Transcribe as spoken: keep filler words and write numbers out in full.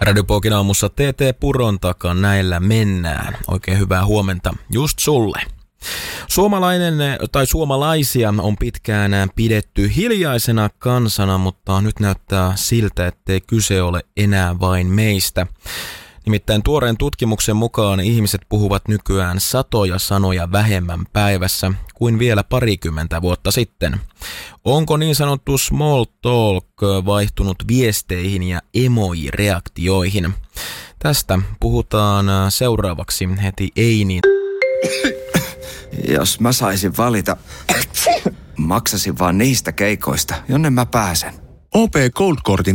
Radiopokin aamussa T T Puron takaa näillä mennään. Oikein hyvää huomenta just sulle. Suomalainen tai suomalaisia on pitkään pidetty hiljaisena kansana, mutta nyt näyttää siltä, ettei kyse ole enää vain meistä. Nimittäin tuoreen tutkimuksen mukaan ihmiset puhuvat nykyään satoja sanoja vähemmän päivässä kuin vielä parikymmentä vuotta sitten. Onko niin sanottu small talk vaihtunut viesteihin ja emoji-reaktioihin? Tästä puhutaan seuraavaksi heti Eini. Jos mä saisin valita, maksasin vaan niistä keikoista, jonne mä pääsen. O P Gold Cardin